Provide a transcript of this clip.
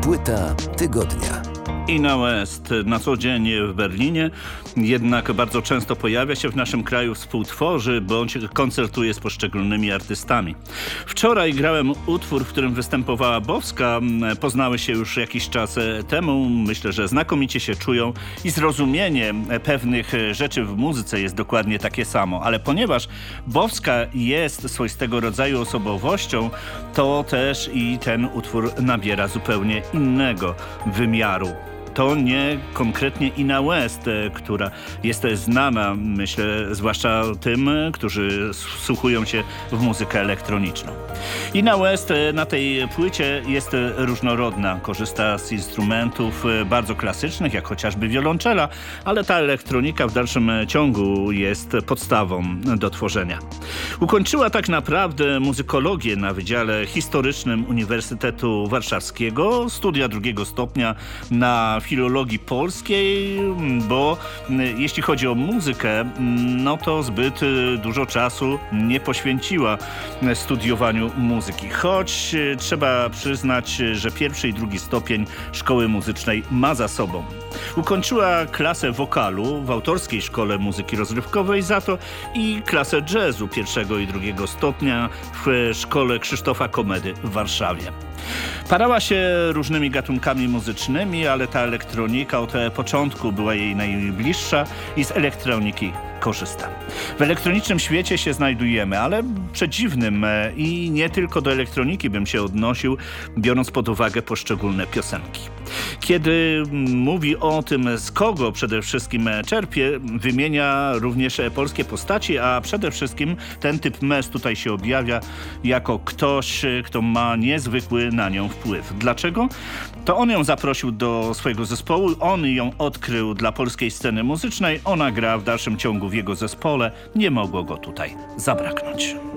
Płyta tygodnia. Inna West na co dzień w Berlinie, jednak bardzo często pojawia się w naszym kraju, współtworzy bądź koncertuje z poszczególnymi artystami. Wczoraj grałem utwór, w którym występowała Bowska. Poznały się już jakiś czas temu. Myślę, że znakomicie się czują i zrozumienie pewnych rzeczy w muzyce jest dokładnie takie samo. Ale ponieważ Bowska jest swoistego rodzaju osobowością, to też i ten utwór nabiera zupełnie innego wymiaru. To nie konkretnie Inna West, która jest znana, myślę, zwłaszcza tym, którzy wsłuchują się w muzykę elektroniczną. Inna West na tej płycie jest różnorodna, korzysta z instrumentów bardzo klasycznych, jak chociażby wiolonczela, ale ta elektronika w dalszym ciągu jest podstawą do tworzenia. Ukończyła tak naprawdę muzykologię na Wydziale Historycznym Uniwersytetu Warszawskiego, studia drugiego stopnia na filologii polskiej, bo jeśli chodzi o muzykę, no to zbyt dużo czasu nie poświęciła studiowaniu muzyki. Choć trzeba przyznać, że pierwszy i drugi stopień szkoły muzycznej ma za sobą. Ukończyła klasę wokalu w autorskiej szkole muzyki rozrywkowej, za to i klasę jazzu pierwszego i drugiego stopnia w szkole Krzysztofa Komedy w Warszawie. Parała się różnymi gatunkami muzycznymi, ale ta elektronika od początku była jej najbliższa i z elektroniki korzysta. W elektronicznym świecie się znajdujemy, ale przedziwnym i nie tylko do elektroniki bym się odnosił, biorąc pod uwagę poszczególne piosenki. Kiedy mówi o tym, z kogo przede wszystkim czerpie, wymienia również polskie postaci, a przede wszystkim ten typ mężczyzn tutaj się objawia jako ktoś, kto ma niezwykły na nią wpływ. Dlaczego? To on ją zaprosił do swojego zespołu, on ją odkrył dla polskiej sceny muzycznej, ona gra w dalszym ciągu w jego zespole, nie mogło go tutaj zabraknąć.